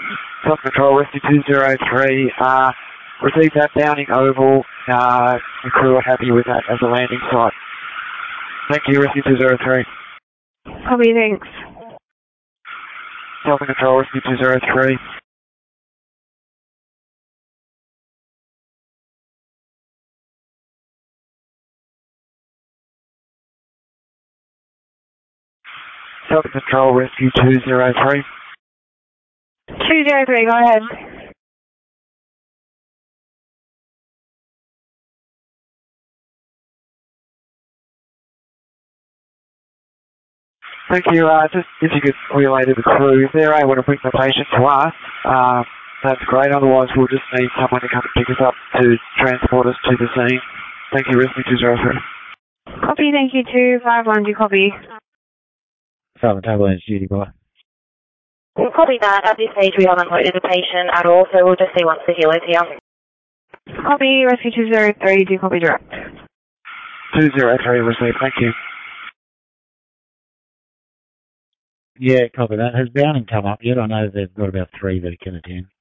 Self-control, Rescue 203, received that Downing Oval. The crew are happy with that as a landing site. Thank you, Rescue 203. Copy, thanks. Self-control, Rescue 203. Self-control, Rescue 203. 203, go ahead. Thank you. Just if you could relay to the crew, if they're able to bring the patient to us, that's great. Otherwise, we'll just need someone to come and pick us up to transport us to the scene. Thank you, Rescue 203. Copy, thank you, 251, do you copy? Southern Tablelands duty, bye. We'll copy that. At this stage, we haven't loaded the patient at all, so we'll just see once the healer's here. Copy, Rescue 203, do you copy direct? 203 received, thank you. Yeah, copy that. Has Downing come up yet? I know they've got about 3 that can attend.